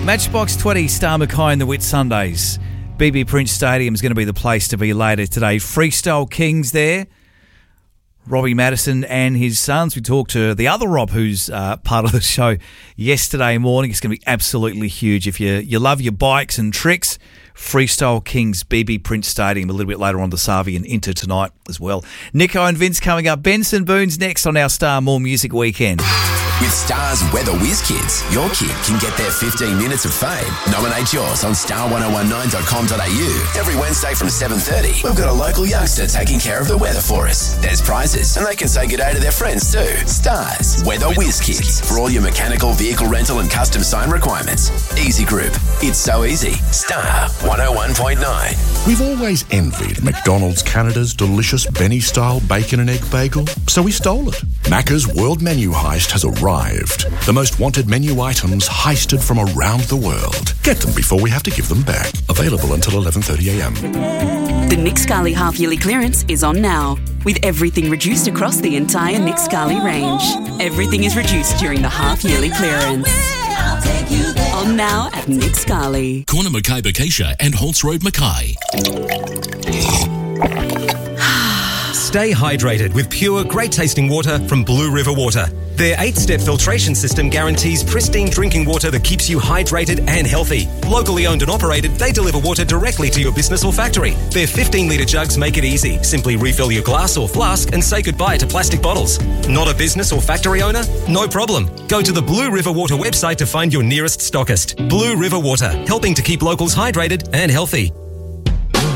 Matchbox 20, Star Mackay and the Whitsundays. BB Prince Stadium is going to be the place to be later today. Freestyle Kings there. Robbie Madison and his sons. We talked to the other Rob, who's part of the show yesterday morning. It's going to be absolutely huge. If you love your bikes and tricks, Freestyle Kings, BB Prince Stadium, a little bit later on this Harvey and into tonight as well. Nico and Vince coming up. Benson Boone's next on our Star More Music Weekend. With Star's Weather Whiz Kids, your kid can get their 15 minutes of fame. Nominate yours on star1019.com.au. Every Wednesday from 7:30, we've got a local youngster taking care of the weather for us. There's prizes, and they can say good day to their friends too. Star's Weather Whiz Kids, for all your mechanical, vehicle rental and custom sign requirements. Easy Group. It's so easy. Star 101.9. We've always envied McDonald's Canada's delicious Benny-style bacon and egg bagel, so we stole it. Macca's World Menu Heist has arrived. The most wanted menu items heisted from around the world. Get them before we have to give them back. Available until 11:30am. The Nick Scali half-yearly clearance is on now, with everything reduced across the entire Nick Scali range. Everything is reduced during the half-yearly clearance. On now at Nick Scali. Corner Mackay Bacacia and Holtz Road Mackay. Stay hydrated with pure, great-tasting water from Blue River Water. Their 8-step filtration system guarantees pristine drinking water that keeps you hydrated and healthy. Locally owned and operated, they deliver water directly to your business or factory. Their 15-litre jugs make it easy. Simply refill your glass or flask and say goodbye to plastic bottles. Not a business or factory owner? No problem. Go to the Blue River Water website to find your nearest stockist. Blue River Water, helping to keep locals hydrated and healthy.